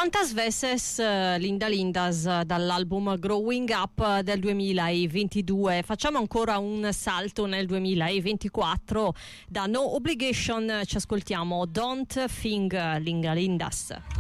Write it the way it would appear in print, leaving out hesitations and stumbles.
Quantas veces Linda Lindas dall'album Growing Up del 2022. Facciamo ancora un salto nel 2024. Da No Obligation ci ascoltiamo Don't Think Linda Lindas.